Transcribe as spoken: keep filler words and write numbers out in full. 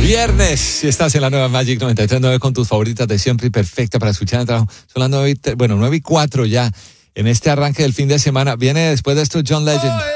Viernes, si estás en la nueva Magic noventa y tres punto nueve con tus favoritas de siempre y perfecta para escuchar en el trabajo. Son las nueve y, bueno, nueve y cuatro ya en este arranque del fin de semana. Viene después de esto John Legend.